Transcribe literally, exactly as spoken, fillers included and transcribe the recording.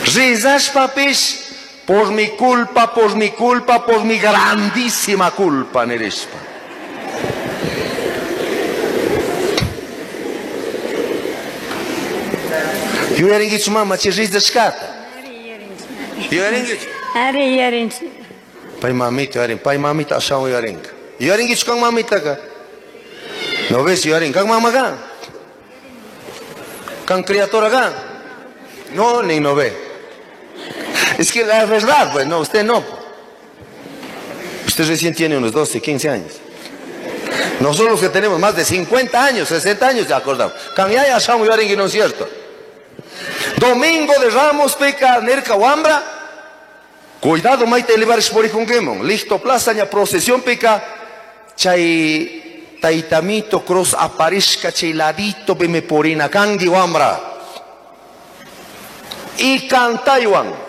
Rizas papish, por mi culpa, por mi culpa, por mi grandísima culpa, Nerishpa. Ju yaringi mama që rizë shkata. Ju yaringi? Ari yarin. Pai mamit, yarin, pai mamit asha u yaring. Yaringi që kang mamit ka? No ves yaring, kang mama ka? Kang criatura ka? No, ni no ve. Es que la verdad, pues, no, usted no. Usted recién tiene unos doce, quince años. Nosotros que tenemos más de cincuenta años, sesenta años, ya acordamos. Kang ya asha u yaring, no es cierto. Domingo de Ramos peca nerca wambra. Cuidado maite elevar sporikungemo. Listo plaza ña procesión peca. Chay taitamito cross aparezca chay ladito be me porina kangi wambra. Y cantaywan.